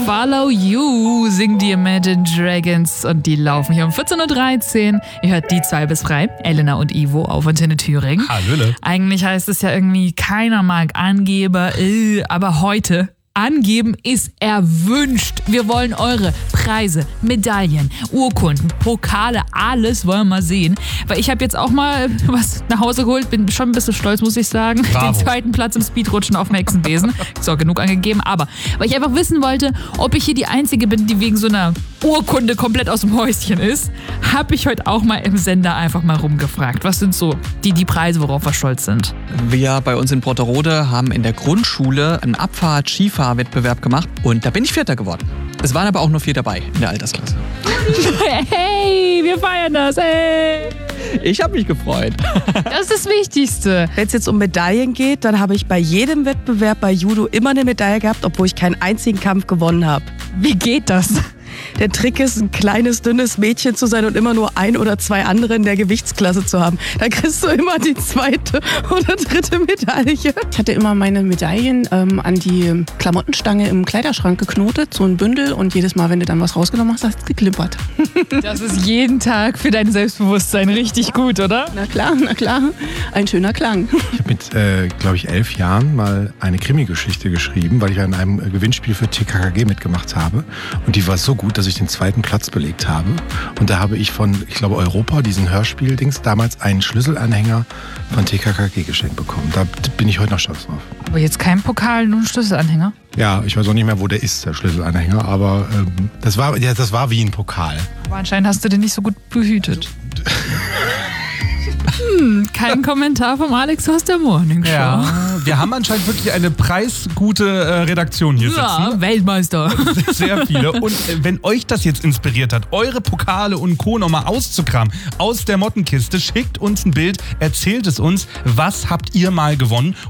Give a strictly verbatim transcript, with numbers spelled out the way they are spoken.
Follow You singen die Imagine Dragons und die laufen hier um vierzehn Uhr dreizehn. Ihr hört die zwei bis drei, Elena und Ivo auf Antenne Thüringen. Hallöle. Eigentlich heißt es ja irgendwie, keiner mag Angeber, äh, aber heute... Angeben ist erwünscht. Wir wollen eure Preise, Medaillen, Urkunden, Pokale, alles wollen wir mal sehen. Weil ich habe jetzt auch mal was nach Hause geholt, bin schon ein bisschen stolz, muss ich sagen. Bravo. Den zweiten Platz im Speedrutschen auf dem Hexenbesen. So, genug angegeben. Aber weil ich einfach wissen wollte, ob ich hier die Einzige bin, die wegen so einer Urkunde komplett aus dem Häuschen ist, habe ich heute auch mal im Sender einfach mal rumgefragt. Was sind so die, die Preise, worauf wir stolz sind? Wir bei uns in Brotterode haben in der Grundschule einen Abfahrt-Skifahr-Wettbewerb gemacht und da bin ich Vierter geworden. Es waren aber auch nur vier dabei in der Altersklasse. Hey, wir feiern das, hey! Ich habe mich gefreut. Das ist das Wichtigste. Wenn es jetzt um Medaillen geht, dann habe ich bei jedem Wettbewerb bei Judo immer eine Medaille gehabt, obwohl ich keinen einzigen Kampf gewonnen habe. Wie geht das? Der Trick ist, ein kleines, dünnes Mädchen zu sein und immer nur ein oder zwei andere in der Gewichtsklasse zu haben. Dann kriegst du immer die zweite oder dritte Medaille. Ich hatte immer meine Medaillen ähm, an die Klamottenstange im Kleiderschrank geknotet, so ein Bündel. Und jedes Mal, wenn du dann was rausgenommen hast, hast du geklimpert. Das ist jeden Tag für dein Selbstbewusstsein richtig gut, oder? Na klar, na klar. Ein schöner Klang. Ich habe mit, äh, glaube ich, elf Jahren mal eine Krimi-Geschichte geschrieben, weil ich an einem Gewinnspiel für T K K G mitgemacht habe. Und die war so gut, dass ich den zweiten Platz belegt habe. Und da habe ich von, ich glaube, Europa, diesen Hörspiel-Dings, damals einen Schlüsselanhänger von T K K G geschenkt bekommen. Da bin ich heute noch stolz drauf. Aber jetzt kein Pokal, nur ein Schlüsselanhänger? Ja, ich weiß auch nicht mehr, wo der ist, der Schlüsselanhänger, aber ähm, das war, ja, das war wie ein Pokal. Aber anscheinend hast du den nicht so gut behütet. Hm, kein Kommentar vom Alex aus der Morning Show. Ja, wir haben anscheinend wirklich eine preisgute äh, Redaktion hier Ja, sitzen. Weltmeister. Sehr viele. Und äh, wenn euch das jetzt inspiriert hat, eure Pokale und Co. nochmal auszukramen aus der Mottenkiste, schickt uns ein Bild, erzählt es uns, was habt ihr mal gewonnen?